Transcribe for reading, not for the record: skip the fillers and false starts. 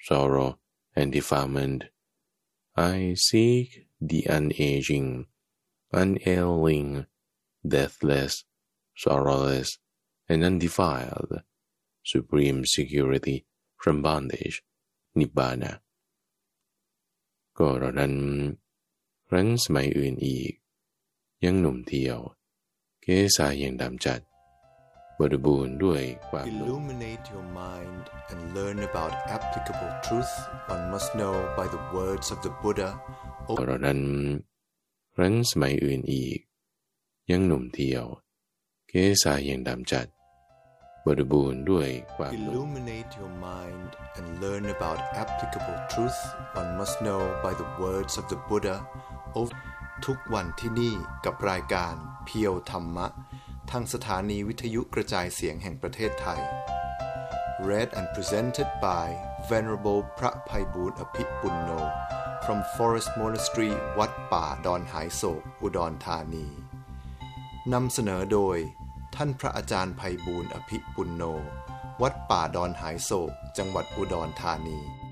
sorrow and defilement. I seek the unaging, unailing, deathless, sorrowless, and undefiled, supreme security from bondage, Nibbana. ก็เรานั้นครั้นสมัยอื่นอีกยังหนุ่มเที่ยวเกศายังดำจัดบริบูรณ์ด้วยความรู้ Illuminate your mind and learn about applicable truth one must know by the words of the Buddha. เรานั้นครั้นสมัยอื่นอีกยังหนุ่มเที่ยวเกศายังดำจัดบริบูรณ์ด้วยความรู้ Illuminate your mind and learn about applicable truth one must know by the words of the Buddha. ทุกวันที่นี่กับรายการเพียวธรรมะทางสถานีวิทยุกระจายเสียงแห่งประเทศไทย Read and presented by Venerable พระไพบูลย์อภิปุณโญ from Forest Monastery วัดป่าดอนหายโศกอุดรธานีนำเสนอโดยท่านพระอาจารย์ไพบูลย์อภิปุณโญ วัดป่าดอนหายโศกจังหวัดอุดรธานี